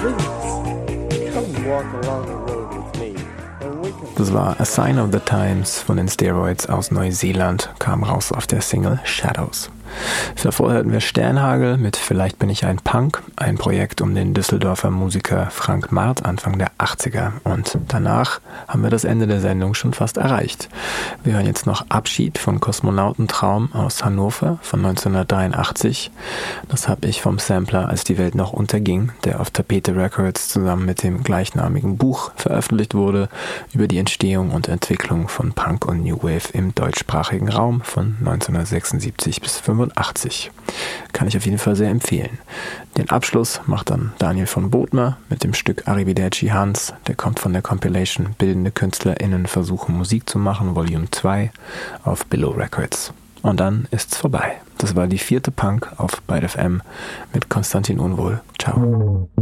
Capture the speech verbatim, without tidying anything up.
Das war A Sign of the Times von den Steroids aus Neuseeland, kam raus auf der Single Shadows. Davor hörten wir Sternhagel mit Vielleicht bin ich ein Punk, ein Projekt um den Düsseldorfer Musiker Frank Marth Anfang der achtziger. Und danach haben wir das Ende der Sendung schon fast erreicht. Wir hören jetzt noch Abschied von Kosmonautentraum aus Hannover von neunzehnhundertdreiundachtzig. Das habe ich vom Sampler Als die Welt noch unterging, der auf Tapete Records zusammen mit dem gleichnamigen Buch veröffentlicht wurde, über die Entstehung und Entwicklung von Punk und New Wave im deutschsprachigen Raum von neunzehnhundertsechsundsiebzig bis fünfundachtzig. Kann ich auf jeden Fall sehr empfehlen. Den Abschluss macht dann Daniel von Bothmer mit dem Stück Arrivederci Hans. Der kommt von der Compilation Bildende KünstlerInnen versuchen Musik zu machen, Volume zwei auf Billow Records. Und dann ist's vorbei. Das war die vierte Punk auf Byte F M mit Konstantin Unwohl. Ciao.